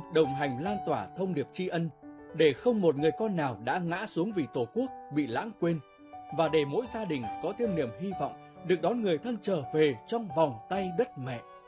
đồng hành lan tỏa thông điệp tri ân, để không một người con nào đã ngã xuống vì Tổ quốc bị lãng quên, và để mỗi gia đình có thêm niềm hy vọng được đón người thân trở về trong vòng tay đất mẹ.